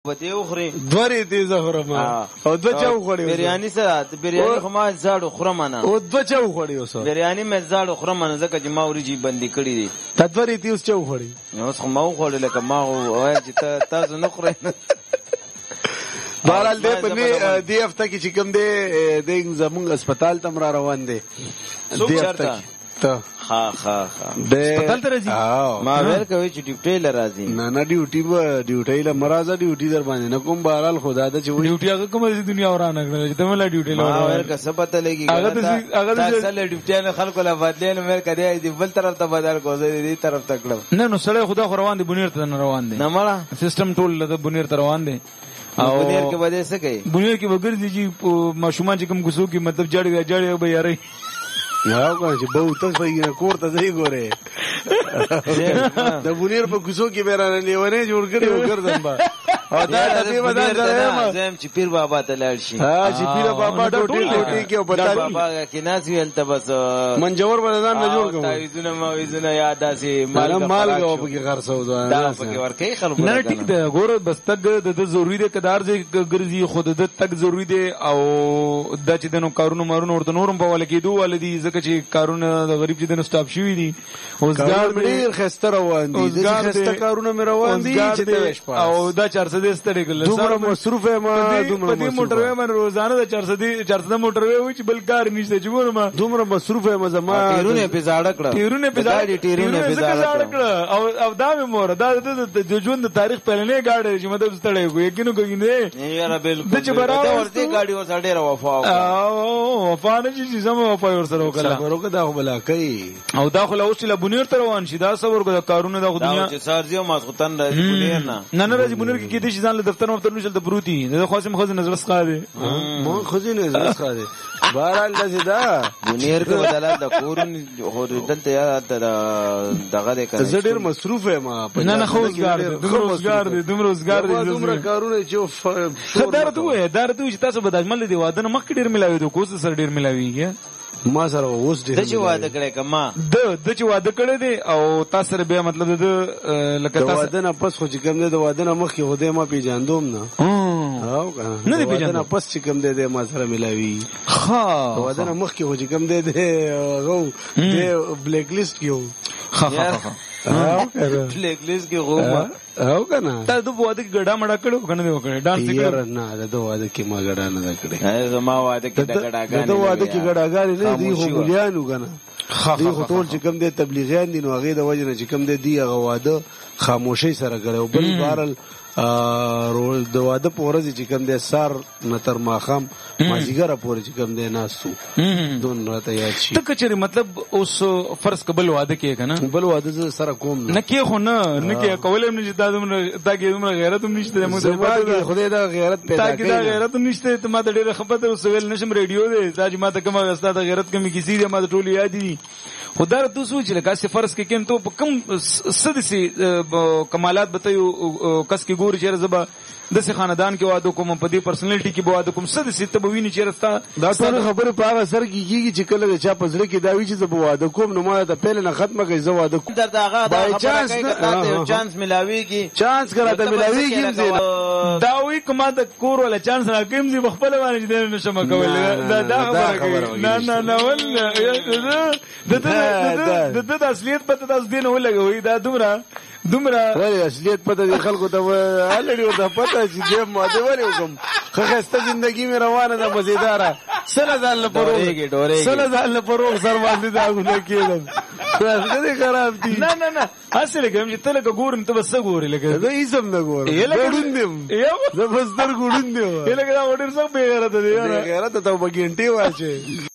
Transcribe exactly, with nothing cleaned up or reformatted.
وته وخوري دوری تیز خورم او دو چا وخوري بریانی سره بریانی خو ما زاړو خورم نه او دو چا وخوري اوس بریانی مې زاړو خورم نه ځکه چې ما ورجی بندي کړی دي تدوری تیز چا وخوري نو خو ما وخورل لکه ما وای چې تاسو نه خورئ بهرحال دې په دې هفته کې چې کوم دی د زمونږ هسپتال ته را روان دی دې هفته ته ها ها ها هسپتال ته راځي ما ویل کوي چې ډیوټي ل راځي نه نه ډیوټي به ډیوټي ل مرزه ډیوټي در باندې نه کوم بهرحال خدا ته چې ډیوټي هغه کومه دنیا ورانه کړل چې ته مله ډیوټي ل ما ویل که څه پته لګي هغه تاسو له ډیوټي نه خلکو لا بدلین مې کړی دی بل طرف ته بدل کوځي دې طرف ته کړم نه نو سړی خدا خو روان دی بنیر ته نه روان دی نه مړه سیستم ټول له بنیر ته روان دی او بنیر کې بده څه کوي بنیر کې وګرځي چې ماشومان چې کوم غسو کې مطلب جړې جړې به یاري یا کو چې به ته په کور ته ځای ګوره د بنیر په غسو کې به را لیونه جوړ کړی وګرځم با او دا دې بدل درم زم چې پیر بابا ته لاړ شي ها چې پیر بابا ټوټي ټوټي کې بدل بابا کې ناس ویل ته بس منجور بدل نه جوړ کوم تعویذونه ما ویزونه یاد داسي مال مال او په کې خرڅو دا په کې ورکه خلکو نه ټیک ده ګوره بس تګ د ضروری ده کدار دې ګرځي خود د تګ ضروری ده او د چې دنو کارونو مارونو ورته نورم په ول کې دوه ولدي ځکه چې کارونه د غریب چې دنو سټاپ شوی دي اوسګار ډیر خسته روان دي د خسته کارونه مې روان دي چې او دا چارسده ستړي کول دومره مصروف ما دومره په دې موټر وې من روزانه د چارسده چارسده موټر وې چې بل کار نشته چې ګورم دومره مصروف ما زما ټیرونه په زاړه کړه ټیرونه په زاړه ټیرونه په زاړه کړه او او دا مې مور دا د ژوند د تاریخ پهلنې گاډي چې مطلب ستړي کوي یقینو کوي نه یاره بالکل د چې برابر ورته گاډي ور سره ډیر وفا او وفا نه چې زما وفا ور سره وکړه ورکه دا بلا کوي او دا خو له اوس له بنیر ته روان شي دا صبر کو کارونه د دنیا چې سارځي ما خدان راځي بنیر نه نه نه راځي بنیر کې دې ځان له دفتر مفتر نشل د پروتي د خاصم خزینه نظر سقاده مو خزینه نظر سقاده بهرحال لږه دا بنیر کې بدلا د کورن هو دلته یا دغه دې کړه زه ډیر مصروف یم نه نه خوځګار دې دومره روزګار دې دومره روزګار دې دومره کارونه چې خبر ته وې دار ته چې تاسو به د اجمل دی واده نه مخ ډیر ملاوي د کوس سره ډیر ملاويږي ما سره اوس ډیر د چې واده کړی کما د د چې واده کړی دی او تاسو سره به مطلب د لکه تاسو واده نه پس خو چې کوم دی د واده نه مخ کې خو دې ما پیژاندوم نه او نه دی پیژاندوم پس چې کوم دی د ما سره ملاوي ها واده نه مخ کې خو چې کوم دی د غو د بلیک لیست کیو ها ها او کنه بلیک لیست کې غوما او کنه ته د واده کې ګډا مړه کړو کنه دی وکړه ډانس کړو نه د واده کې ما ګډا نه کړې زما واده کې د ګډاګان د واده کې ګډاګان نه دی خو مليانو کنه دی خو ټول چې کوم دی تبلیغیان دي نو هغه د وجه نه چې کوم دی دی هغه واده خاموشي سره کړو بل بارل رول د واده پورز چې کوم دی سار نتر ماخام مازیګر پورې چې کوم دی ناسو دون راته یاد شي ته کچري مطلب اوس فرض قبل واده کې کنه بل واده سره کوم نه کې خو نه نه کې کولم نه چې دا دا کې عمر غیرت هم نشته موږ خدای دا غیرت پیدا کړي دا غیرت نشته ته ما ته ډیره خبره وسویل نشم ریډیو دی دا چې ما ته کومه وستا د غیرت کمی کیسې دی ما ته ټول یاد دي خدای ته سوچ لکه چې فرض کې کم ته کم سدسي کمالات بتایو کس کې ګور چیرې زبا د سي خاندان کې واده کوم په دې پرسنالټي کې واده کوم څه د سي تبوینه چیرستا دا ټول خبره په هغه سر کېږي چې کله چا پزړه کې دا وی چې زه واده کوم نو ما ته پهل نه ختمه کوي زه واده کوم در داغه دا خبره کوي ته چانس ملاويږي چانس کراته ملاويږي دا وی کومه د کور ولا چانس نه کوم زی خپل باندې دې نشم کولای دا دا خبره نه نه نه ول د د د اصلیت پته تاسو دین ولګوي دا دومره دومره ولی اصلیت پته دی خلکو ته الډی ورته پته چې دې ماده وری وکم خسته ژوندۍ مې روانه ده مزیداره سره ځل پروګ سره ځل پروګ سر باندې دا غوډه کېدم څنګه خراب دي نه نه نه اصل کوم چې تل ګورم ته بس ګورې لکه زه یې سم نه ګورم ګورندم زه بس در ګورندم لکه دا وړر څه به غیرت دی غیرت ته وګینټي واچي